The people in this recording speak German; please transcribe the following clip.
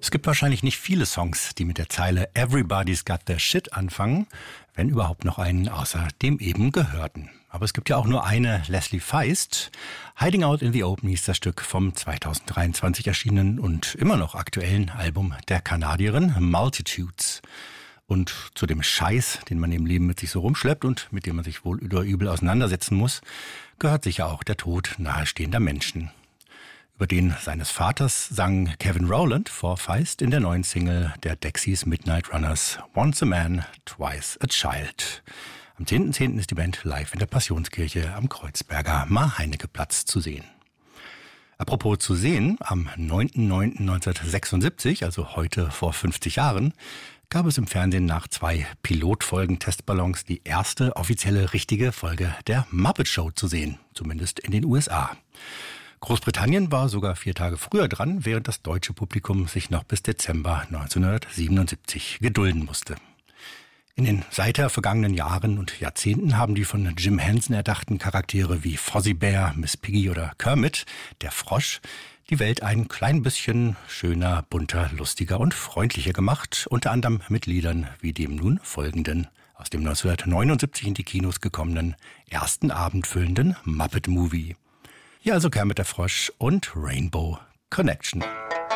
Es gibt wahrscheinlich nicht viele Songs, die mit der Zeile Everybody's got their shit anfangen, wenn überhaupt noch einen außer dem eben gehörten. Aber es gibt ja auch nur eine, Leslie Feist. Hiding Out in the Open hieß das Stück vom 2023 erschienenen und immer noch aktuellen Album der Kanadierin Multitudes. Und zu dem Scheiß, den man im Leben mit sich so rumschleppt und mit dem man sich wohl oder übel auseinandersetzen muss, gehört sicher auch der Tod nahestehender Menschen. Über den seines Vaters sang Kevin Rowland vor Feist in der neuen Single der Dexys Midnight Runners Once a Man, Twice a Child. Am 10.10. ist die Band live in der Passionskirche am Kreuzberger Mar-Heinecke-Platz zu sehen. Apropos zu sehen, am 9.9.1976, also heute vor 50 Jahren, gab es im Fernsehen nach 2 Pilotfolgen Testballons die erste offizielle richtige Folge der Muppet Show zu sehen, zumindest in den USA. Großbritannien war sogar 4 Tage früher dran, während das deutsche Publikum sich noch bis Dezember 1977 gedulden musste. In den seither vergangenen Jahren und Jahrzehnten haben die von Jim Henson erdachten Charaktere wie Fozzie Bear, Miss Piggy oder Kermit, der Frosch, die Welt ein klein bisschen schöner, bunter, lustiger und freundlicher gemacht, unter anderem mit Liedern wie dem nun folgenden, aus dem 1979 in die Kinos gekommenen, ersten abendfüllenden Muppet Movie. Hier also Kermit der Frosch und Rainbow Connection.